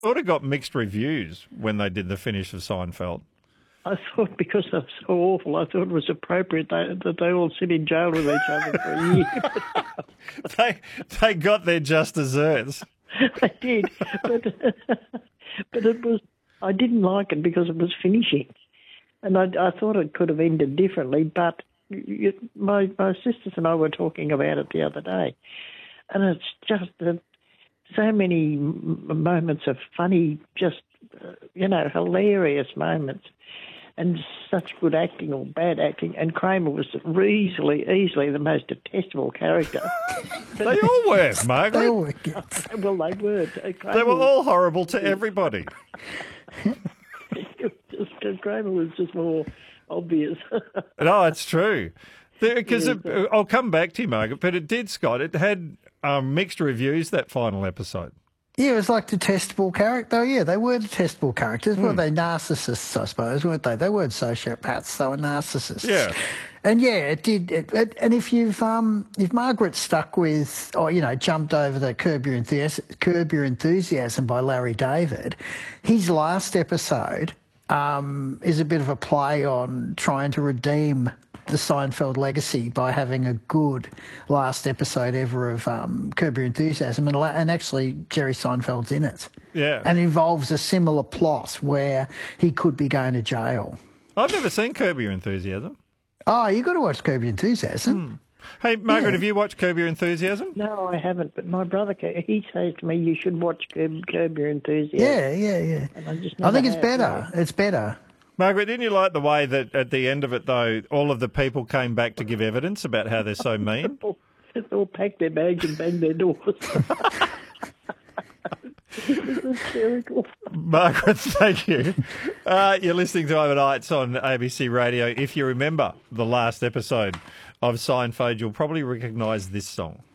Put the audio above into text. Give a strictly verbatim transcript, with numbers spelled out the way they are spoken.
Thought it got mixed reviews when they did the finish of Seinfeld. I thought because they were so awful, I thought it was appropriate they, that they all sit in jail with each other for a year. they they got their just desserts. They did, but but it was. I didn't like it because it was finishing, and I, I thought it could have ended differently. But you, my my sisters and I were talking about it the other day, and it's just uh, so many m- moments of funny, just uh, you know, hilarious moments. And such good acting or bad acting, and Kramer was easily, easily the most detestable character. They all were, Margaret. They all were. Well, they were. Kramer They were was, all horrible to everybody. just, Kramer was just more obvious. No, it's true. Because Yeah, I'll come back to you, Margaret, but it did, Scott. It had um, mixed reviews, that final episode. Yeah, it was like detestable character. Yeah, they were detestable characters. Were they narcissists, I suppose, weren't they? They weren't sociopaths, they were narcissists. Yeah. And yeah, it did. It, it, and if you've um, if Margaret stuck with, or you know, jumped over the Curb Your Enthusiasm, Curb Your Enthusiasm by Larry David, his last episode um, is a bit of a play on trying to redeem the Seinfeld legacy by having a good last episode ever of um, Curb Your Enthusiasm, and, and actually Jerry Seinfeld's in it. Yeah. And involves a similar plot where he could be going to jail. I've never seen Curb Your Enthusiasm. Oh, you got to watch Curb Your Enthusiasm. Hey, Margaret, Yeah. have you watched Curb Your Enthusiasm? No, I haven't. But my brother, he says to me, "You should watch Curb, Curb Your Enthusiasm." Yeah, yeah, yeah. And I just I think never it's have, better. no. It's better. Margaret, didn't you like the way that at the end of it, though, all of the people came back to give evidence about how they're so mean? All, they all packed their bags and banged their doors. It's hysterical. Margaret, thank you. Uh, you're listening to Overnights on A B C Radio. If you remember the last episode of Seinfeld, you'll probably recognise this song.